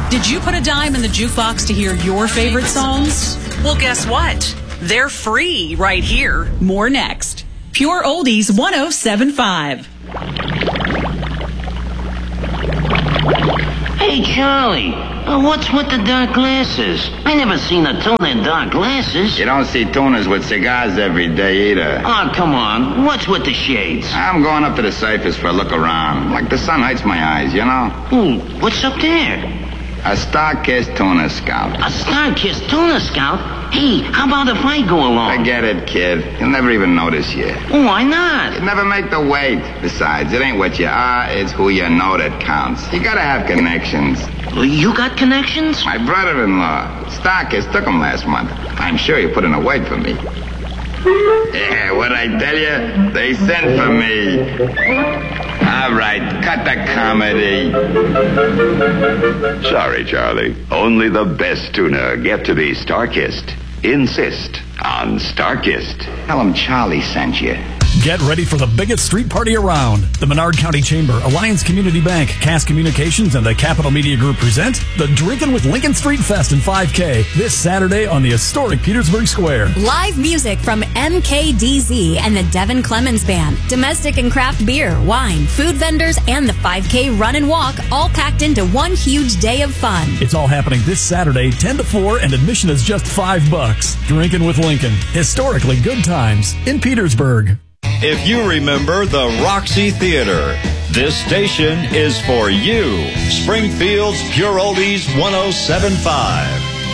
Did you put a dime in the jukebox to hear your favorite songs? Well, guess what? They're free right here. More next. Pure Oldies 107.5. Hey, Charlie, what's with the dark glasses? I never seen a tuna in dark glasses. You don't see tunas with cigars every day either. Oh, come on. What's with the shades? I'm going up to the surface for a look around. Like the sun hurts my eyes, you know? What's up there? A star-kissed tuna scout. A star-kissed tuna scout? Hey, how about if I go along? Forget it, kid. You'll never even notice yet. Why not? You'd never make the weight. Besides, it ain't what you are, it's who you know that counts. You gotta have connections. You got connections? My brother-in-law, Starkist, took him last month. I'm sure you put in a word for me. Yeah, what'd I tell you? They sent for me. All right, cut the comedy. Sorry, Charlie. Only the best tuna get to be Starkist. Insist on Starkist. Tell him Charlie sent you. Get ready for the biggest street party around. The Menard County Chamber, Alliance Community Bank, Cass Communications, and the Capital Media Group present the Drinkin' with Lincoln Street Fest in 5K this Saturday on the historic Petersburg Square. Live music from MKDZ and the Devin Clemens Band. Domestic and craft beer, wine, food vendors, and the 5K run and walk all packed into one huge day of fun. It's all happening this Saturday, 10 to 4, and admission is just $5. Drinkin' with Lincoln. Historically good times in Petersburg. If you remember the Roxy Theater, this station is for you. Springfield's Pure Oldies 107.5.